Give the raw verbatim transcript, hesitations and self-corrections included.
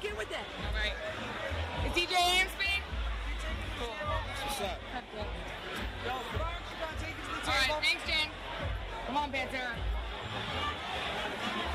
get with that. All right. Is D J Ams